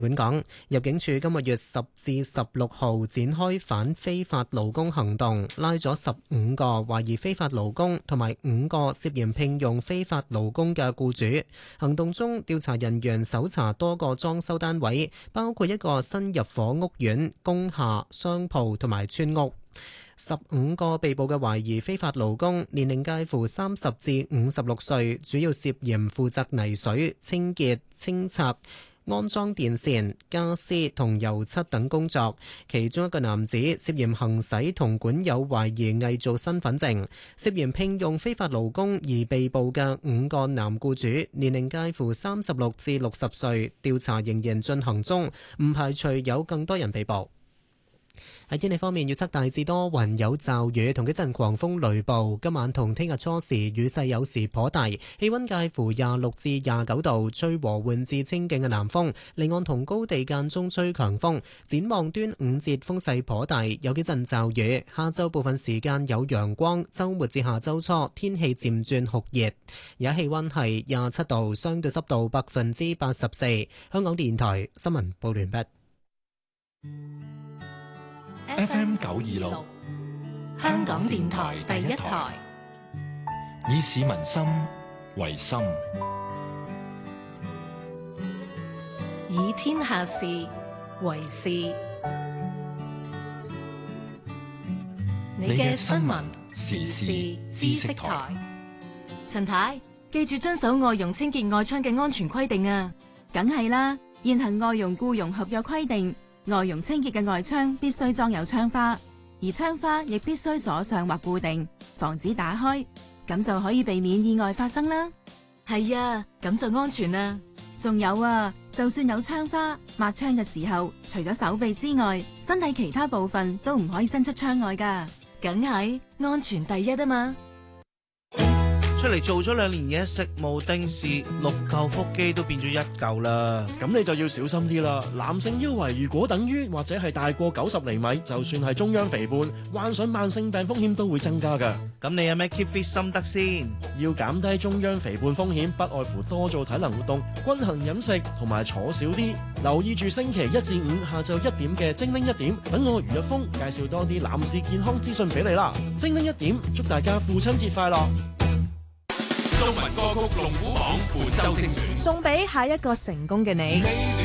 本港入境處今個月10至16號展開反非法勞工行動，拉咗15個懷疑非法勞工同埋5個涉嫌聘用非法勞工嘅僱主。行動中，調查人員搜查多個裝修單位，包括一個新入伙屋苑、工廈、商鋪同埋村屋。15個被捕嘅懷疑非法勞工年齡介乎30至56歲，主要涉嫌負責泥水、清潔、清拆、安裝電線、家私同油漆等工作。其中一個男子涉嫌行使同管有懷疑偽造身份證，涉嫌聘用非法勞工而被捕嘅5個男僱主年齡介乎36至60歲，調查仍然進行中，唔排除有更多人被捕。喺天氣方面，預測大致多雲有驟雨同幾陣狂風雷暴。今晚同聽日初時雨勢有時頗大，氣溫介乎26至29度，吹和緩至清勁嘅南風。離岸同高地間中吹強風。展望端午節風勢頗大，有幾陣驟雨。下週部分時間有陽光，週末至下週初天氣漸轉酷熱。而家氣溫係27度，相對濕度84%。香港電台新聞報完畢。 FM 926香港電台第一台，以市民心為心， 以天下事為事。你嘅新聞時事知識台。 陳太，記住遵守外傭清潔外窗嘅安全規定啊！ 梗係啦，現行外傭僱傭合約規定，外傭清潔嘅外窗必須裝有窗花，而窗花亦必須鎖上或固定，防止打開，咁就可以避免意外發生啦。 係啊，咁就安全啦。 仲有啊，就算有窗花，抹窗嘅時候，除咗手臂之外，身體其他部分都唔可以伸出窗外㗎。 梗係安全第一啊嘛。 出嚟做咗2年嘢，食無定時，6嚿腹肌都變咗1嚿啦。 咁你就要小心啲啦。男性腰圍如果等於或者係大過90厘米，就算係中央肥胖，患上慢性病風險都會增加㗎。 咁你有咩 keep fit 心得先？ 要減低中央肥胖風險，不外乎多做體能活動、均衡飲食同埋坐少啲。留意住星期1至5下晝1點嘅精靈1點，等我余一峰介紹多啲男士健康資訊俾你啦。精靈1點，祝大家父親節快樂！ 中文歌曲龍虎榜本周精選， 送俾下一個成功嘅你。